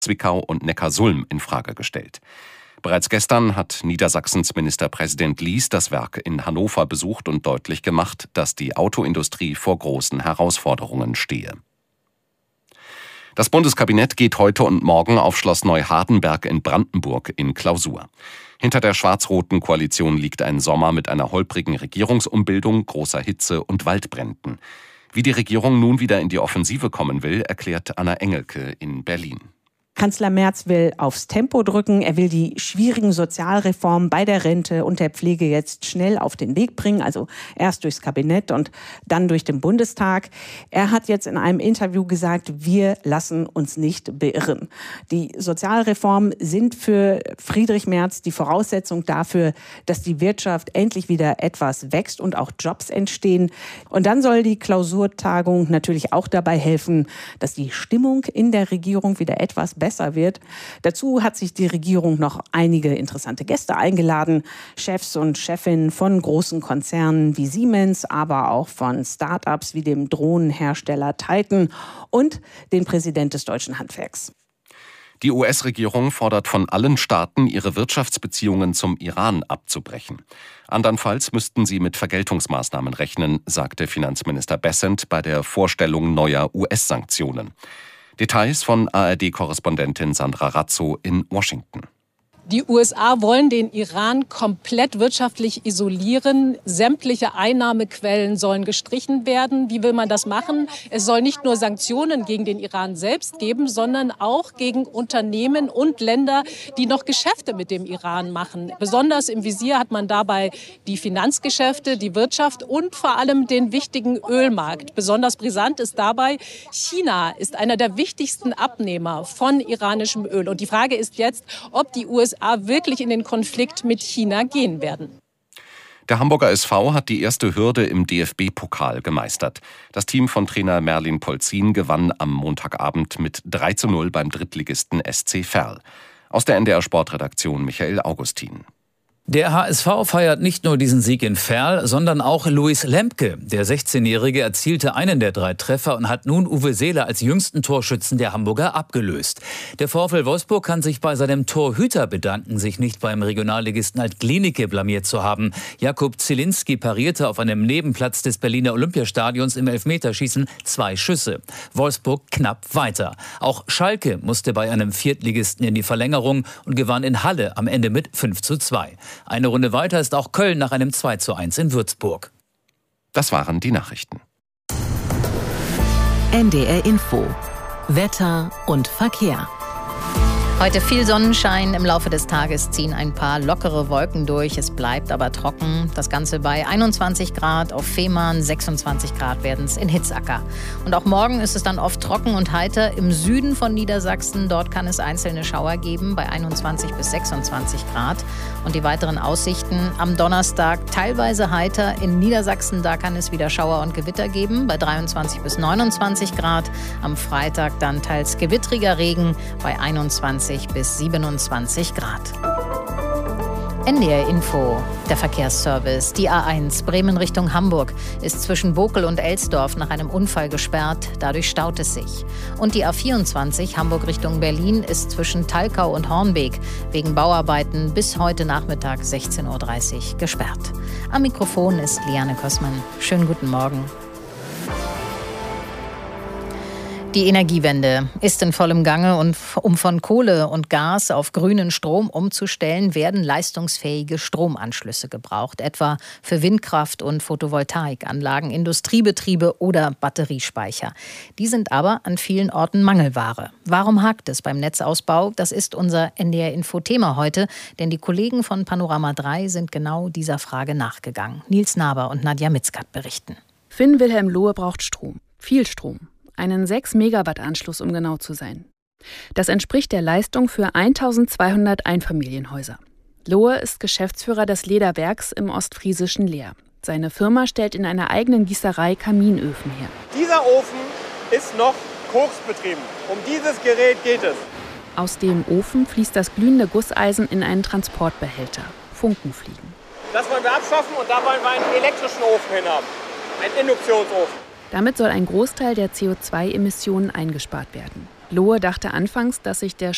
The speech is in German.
Zwickau und Neckarsulm infrage gestellt. Bereits gestern hat Niedersachsens Ministerpräsident Lies das Werk in Hannover besucht und deutlich gemacht, dass die Autoindustrie vor großen Herausforderungen stehe. Das Bundeskabinett geht heute und morgen auf Schloss Neuhardenberg in Brandenburg in Klausur. Hinter der schwarz-roten Koalition liegt ein Sommer mit einer holprigen Regierungsumbildung, großer Hitze und Waldbränden. Wie die Regierung nun wieder in die Offensive kommen will, erklärt Anna Engelke in Berlin. Kanzler Merz will aufs Tempo drücken. Er will die schwierigen Sozialreformen bei der Rente und der Pflege jetzt schnell auf den Weg bringen. Also erst durchs Kabinett und dann durch den Bundestag. Er hat jetzt in einem Interview gesagt, wir lassen uns nicht beirren. Die Sozialreformen sind für Friedrich Merz die Voraussetzung dafür, dass die Wirtschaft endlich wieder etwas wächst und auch Jobs entstehen. Und dann soll die Klausurtagung natürlich auch dabei helfen, dass die Stimmung in der Regierung wieder etwas besser wird. Dazu hat sich die Regierung noch einige interessante Gäste eingeladen. Chefs und Chefinnen von großen Konzernen wie Siemens, aber auch von Start-ups wie dem Drohnenhersteller Titan und den Präsident des Deutschen Handwerks. Die US-Regierung fordert von allen Staaten, ihre Wirtschaftsbeziehungen zum Iran abzubrechen. Andernfalls müssten sie mit Vergeltungsmaßnahmen rechnen, sagte Finanzminister Bessent bei der Vorstellung neuer US-Sanktionen. Details von ARD-Korrespondentin Sandra Razzo in Washington. Die USA wollen den Iran komplett wirtschaftlich isolieren. Sämtliche Einnahmequellen sollen gestrichen werden. Wie will man das machen? Es soll nicht nur Sanktionen gegen den Iran selbst geben, sondern auch gegen Unternehmen und Länder, die noch Geschäfte mit dem Iran machen. Besonders im Visier hat man dabei die Finanzgeschäfte, die Wirtschaft und vor allem den wichtigen Ölmarkt. Besonders brisant ist dabei, China ist einer der wichtigsten Abnehmer von iranischem Öl. Und die Frage ist jetzt, ob die USA wirklich in den Konflikt mit China gehen werden. Der Hamburger SV hat die erste Hürde im DFB-Pokal gemeistert. Das Team von Trainer Merlin Polzin gewann am Montagabend mit 3:0 beim Drittligisten SC Verl. Aus der NDR-Sportredaktion Michael Augustin. Der HSV feiert nicht nur diesen Sieg in Verl, sondern auch Luis Lemke. Der 16-Jährige erzielte einen der 3 Treffer und hat nun Uwe Seeler als jüngsten Torschützen der Hamburger abgelöst. Der VfL Wolfsburg kann sich bei seinem Torhüter bedanken, sich nicht beim Regionalligisten Alt-Glienicke blamiert zu haben. Jakub Zielinski parierte auf einem Nebenplatz des Berliner Olympiastadions im Elfmeterschießen 2 Schüsse. Wolfsburg knapp weiter. Auch Schalke musste bei einem Viertligisten in die Verlängerung und gewann in Halle am Ende mit 5:2. Eine Runde weiter ist auch Köln nach einem 2:1 in Würzburg. Das waren die Nachrichten. NDR Info. Wetter und Verkehr. Heute viel Sonnenschein, im Laufe des Tages ziehen ein paar lockere Wolken durch, es bleibt aber trocken. Das Ganze bei 21 Grad auf Fehmarn, 26 Grad werden es in Hitzacker. Und auch morgen ist es dann oft trocken und heiter im Süden von Niedersachsen. Dort kann es einzelne Schauer geben bei 21 bis 26 Grad. Und die weiteren Aussichten am Donnerstag teilweise heiter. In Niedersachsen, da kann es wieder Schauer und Gewitter geben bei 23 bis 29 Grad. Am Freitag dann teils gewittriger Regen bei 21 bis 27 Grad. NDR Info, der Verkehrsservice. Die A1 Bremen Richtung Hamburg ist zwischen Bokel und Elsdorf nach einem Unfall gesperrt. Dadurch staut es sich. Und die A24 Hamburg Richtung Berlin ist zwischen Talkau und Hornbeek wegen Bauarbeiten bis heute Nachmittag 16:30 Uhr gesperrt. Am Mikrofon ist Liane Kossmann. Schönen guten Morgen. Die Energiewende ist in vollem Gange und um von Kohle und Gas auf grünen Strom umzustellen, werden leistungsfähige Stromanschlüsse gebraucht, etwa für Windkraft- und Photovoltaikanlagen, Industriebetriebe oder Batteriespeicher. Die sind aber an vielen Orten Mangelware. Warum hakt es beim Netzausbau? Das ist unser NDR-Info-Thema heute, denn die Kollegen von Panorama 3 sind genau dieser Frage nachgegangen. Nils Naber und Nadja Mitzkat berichten. Finn Wilhelm Lohe braucht Strom, viel Strom. Einen 6-Megawatt-Anschluss, um genau zu sein. Das entspricht der Leistung für 1200 Einfamilienhäuser. Lohe ist Geschäftsführer des Lederwerks im ostfriesischen Leer. Seine Firma stellt in einer eigenen Gießerei Kaminöfen her. Dieser Ofen ist noch koksbetrieben. Um dieses Gerät geht es. Aus dem Ofen fließt das glühende Gusseisen in einen Transportbehälter. Funken fliegen. Das wollen wir abschaffen und da wollen wir einen elektrischen Ofen hinhaben. Einen Induktionsofen. Damit soll ein Großteil der CO2-Emissionen eingespart werden. Lohe dachte anfangs, dass sich der